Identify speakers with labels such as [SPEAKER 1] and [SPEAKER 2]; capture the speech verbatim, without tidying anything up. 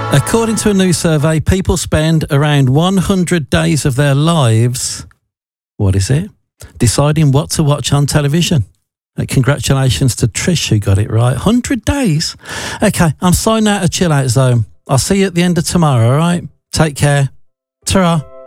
[SPEAKER 1] According to a new survey, people spend around one hundred days of their lives, what is it? Deciding what to watch on television. Uh, congratulations to Trish who got it right. one hundred days? Okay, I'm signing out of Chill Out Zone. I'll see you at the end of tomorrow, all right? Take care. Ta-ra.